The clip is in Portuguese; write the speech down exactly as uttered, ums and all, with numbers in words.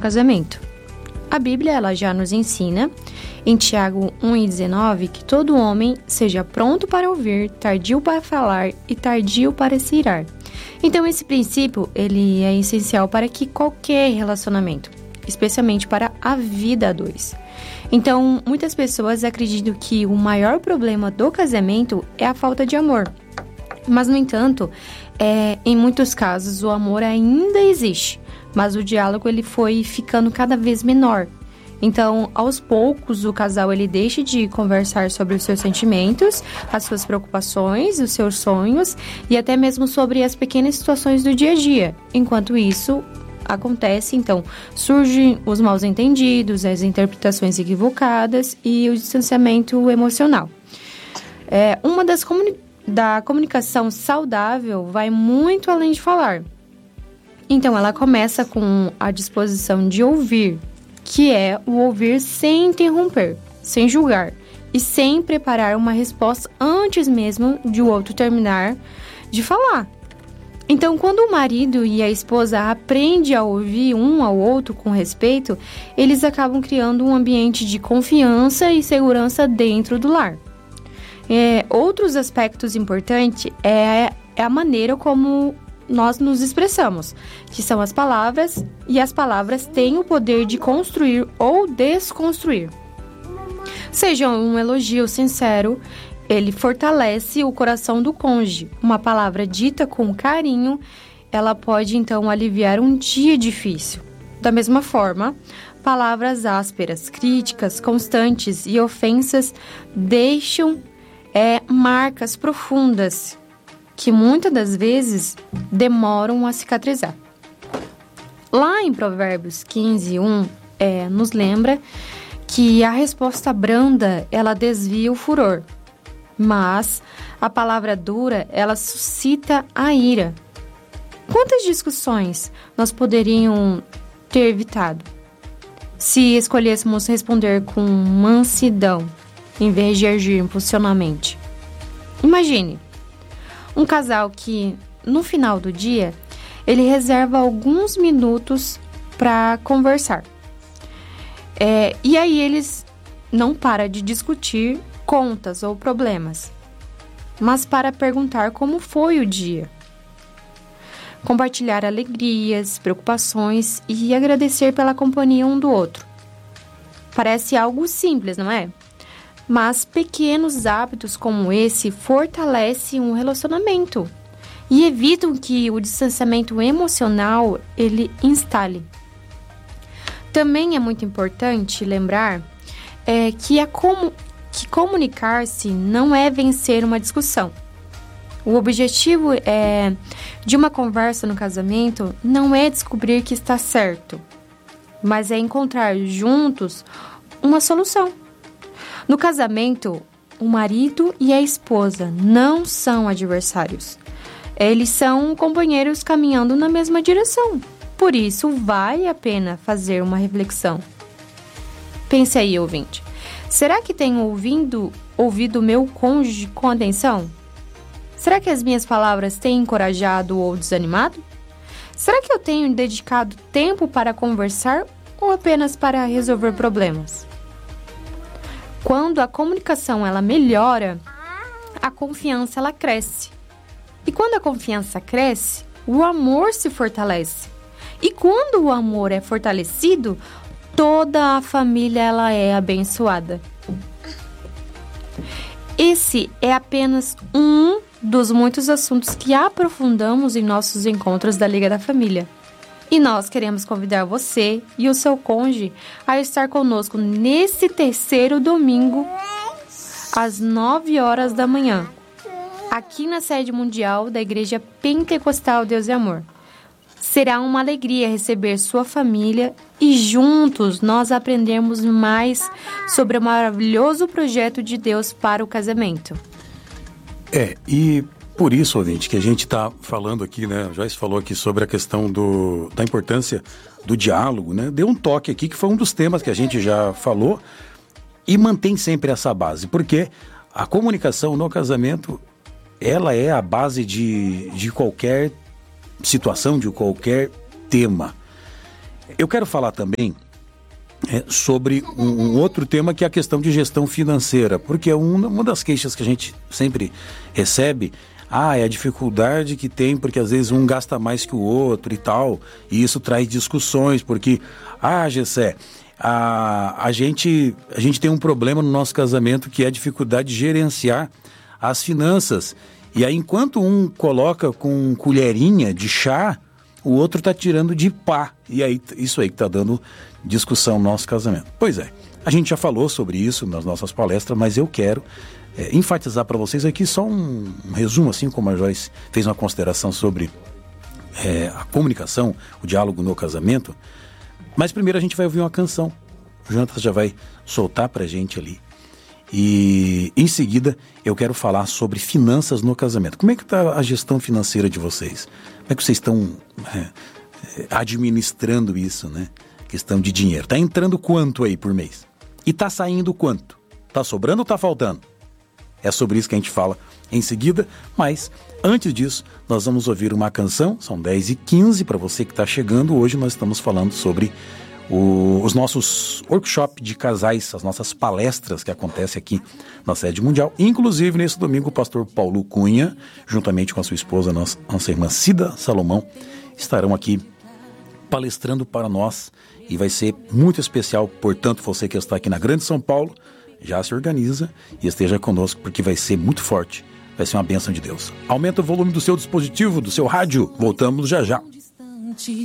casamento. A Bíblia ela já nos ensina, em Tiago um e dezenove, que todo homem seja pronto para ouvir, tardio para falar e tardio para se irar. Então, esse princípio ele é essencial para que qualquer relacionamento, especialmente para a vida a dois. Então, muitas pessoas acreditam que o maior problema do casamento é a falta de amor. Mas, no entanto, é, em muitos casos, o amor ainda existe, mas o diálogo ele foi ficando cada vez menor. Então, aos poucos, o casal ele deixa de conversar sobre os seus sentimentos, as suas preocupações, os seus sonhos e até mesmo sobre as pequenas situações do dia a dia. Enquanto isso acontece, então, surgem os mal-entendidos, as interpretações equivocadas e o distanciamento emocional. É, uma das comunicações da comunicação saudável vai muito além de falar. Então, ela começa com a disposição de ouvir, que é o ouvir sem interromper, sem julgar e sem preparar uma resposta antes mesmo de o outro terminar de falar. Então, quando o marido e a esposa aprendem a ouvir um ao outro com respeito, eles acabam criando um ambiente de confiança e segurança dentro do lar. É, outros aspectos importantes é, é a maneira como nós nos expressamos, que são as palavras, e as palavras têm o poder de construir ou desconstruir. Seja um elogio sincero, ele fortalece o coração do cônjuge. Uma palavra dita com carinho, ela pode então aliviar um dia difícil. Da mesma forma, palavras ásperas, críticas constantes e ofensas deixam É, marcas profundas que muitas das vezes demoram a cicatrizar. Lá em Provérbios quinze, um, é, nos lembra que a resposta branda, ela desvia o furor, mas a palavra dura, ela suscita a ira. Quantas discussões nós poderíamos ter evitado se escolhêssemos responder com mansidão, em vez de agir impulsionalmente? Imagine um casal que, no final do dia, ele reserva alguns minutos para conversar. É, e aí eles não param de discutir contas ou problemas, mas para perguntar como foi o dia. Compartilhar alegrias, preocupações e agradecer pela companhia um do outro. Parece algo simples, não é? Mas pequenos hábitos como esse fortalecem um relacionamento e evitam que o distanciamento emocional ele instale. Também é muito importante lembrar é, que, é como, que comunicar-se não é vencer uma discussão. O objetivo é, de uma conversa no casamento não é descobrir que está certo, mas é encontrar juntos uma solução. No casamento, o marido e a esposa não são adversários. Eles são companheiros caminhando na mesma direção. Por isso, vale a pena fazer uma reflexão. Pense aí, ouvinte. Será que tenho ouvido, ouvido meu cônjuge com atenção? Será que as minhas palavras têm encorajado ou desanimado? Será que eu tenho dedicado tempo para conversar ou apenas para resolver problemas? Quando a comunicação ela melhora, a confiança ela cresce. E quando a confiança cresce, o amor se fortalece. E quando o amor é fortalecido, toda a família ela é abençoada. Esse é apenas um dos muitos assuntos que aprofundamos em nossos encontros da Liga da Família. E nós queremos convidar você e o seu cônjuge a estar conosco nesse terceiro domingo, às nove horas da manhã, aqui na sede mundial da Igreja Pentecostal Deus e Amor. Será uma alegria receber sua família e juntos nós aprendermos mais sobre o maravilhoso projeto de Deus para o casamento. É, e por isso, ouvinte, que a gente está falando aqui, né? A Joyce falou aqui sobre a questão do, da importância do diálogo, né? Deu um toque aqui que foi um dos temas que a gente já falou e mantém sempre essa base, porque a comunicação no casamento, ela é a base de, de qualquer situação, de qualquer tema. Eu quero falar também é, sobre um, um outro tema, que é a questão de gestão financeira, porque uma, uma das queixas que a gente sempre recebe, ah, é a dificuldade que tem, porque às vezes um gasta mais que o outro e tal, e isso traz discussões, porque, ah, Gessé, a, a, gente, a gente tem um problema no nosso casamento, que é a dificuldade de gerenciar as finanças, e aí enquanto um coloca com colherinha de chá, o outro está tirando de pá, e aí isso aí que está dando discussão no nosso casamento. Pois é, a gente já falou sobre isso nas nossas palestras, mas eu quero é, enfatizar para vocês aqui só um, um resumo, assim como a Joyce fez uma consideração sobre é, a comunicação, o diálogo no casamento. Mas primeiro a gente vai ouvir uma canção. O Jonathan já vai soltar para a gente ali. E em seguida eu quero falar sobre finanças no casamento. Como é que está a gestão financeira de vocês? Como é que vocês estão é, administrando isso, né? Questão de dinheiro. Está entrando quanto aí por mês? E está saindo quanto? Está sobrando ou está faltando? É sobre isso que a gente fala em seguida, mas antes disso nós vamos ouvir uma canção. São dez e quinze para você que está chegando. Hoje nós estamos falando sobre O, os nossos workshops de casais, as nossas palestras que acontecem aqui na sede mundial. Inclusive, nesse domingo, o pastor Paulo Cunha, juntamente com a sua esposa, nossa, nossa irmã Cida Salomão, estarão aqui palestrando para nós e vai ser muito especial. Portanto, você que está aqui na Grande São Paulo, já se organiza e esteja conosco, porque vai ser muito forte, vai ser uma bênção de Deus. Aumenta o volume do seu dispositivo, do seu rádio. Voltamos já já.